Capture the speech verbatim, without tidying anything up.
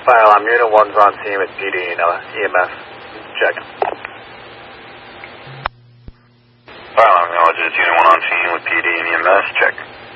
Fire alarm, Unit one's on scene with P D and uh, E M S. Check. Fire alarm, acknowledges Unit one on scene with P D and E M S. Check.